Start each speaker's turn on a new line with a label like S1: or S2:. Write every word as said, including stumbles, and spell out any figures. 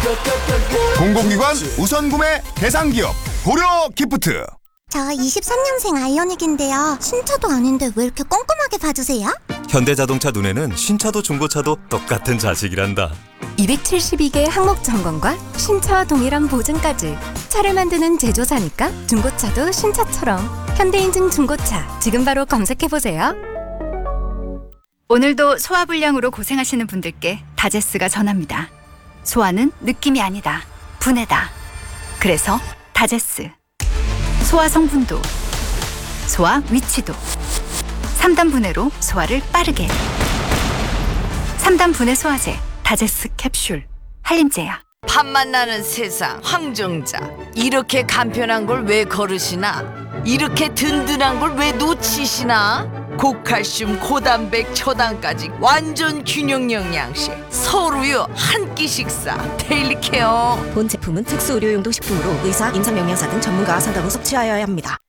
S1: 공공기관 우선구매 대상기업 고려 기프트.
S2: 저 이십삼 년생 아이오닉인데요. 신차도 아닌데 왜 이렇게 꼼꼼하게 봐주세요?
S3: 현대자동차 눈에는 신차도 중고차도 똑같은 자식이란다.
S4: 이백칠십이 개 항목 점검과 신차와 동일한 보증까지. 차를 만드는 제조사니까 중고차도 신차처럼. 현대인증 중고차 지금 바로 검색해보세요.
S5: 오늘도 소화불량으로 고생하시는 분들께 다제스가 전합니다. 소화는 느낌이 아니다. 분해다. 그래서 다제스. 소화 성분도, 소화 위치도, 삼 단 분해로 소화를 빠르게. 삼 단 분해 소화제 다제스 캡슐. 한림제야.
S6: 밥맛 나는 세상 황정자. 이렇게 간편한 걸 왜 거르시나? 이렇게 든든한 걸 왜 놓치시나? 고칼슘, 고단백, 초당까지 완전 균형 영양식. 서울우유 한 끼 식사 데일리 케어.
S7: 본 제품은 특수 의료용도 식품으로 의사, 임상영양사 등 전문가와 상담 후 섭취하여야 합니다.